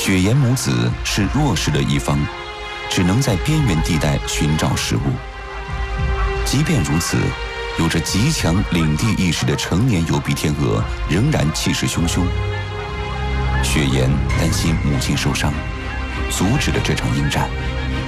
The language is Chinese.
雪岩母子是弱势的一方，只能在边缘地带寻找食物。即便如此，有着极强领地意识的成年疣鼻天鹅仍然气势汹汹。雪岩担心母亲受伤，阻止了这场应战。